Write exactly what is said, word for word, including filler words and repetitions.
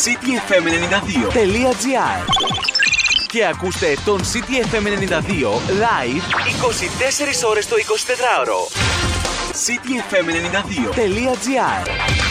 cityfm ενενήντα δύο τελεία gr και ακούστε τον CityFM ενενήντα δύο live είκοσι τέσσερις ώρες το εικοσιτετράωρο. cityfm ενενήντα δύο τελεία gr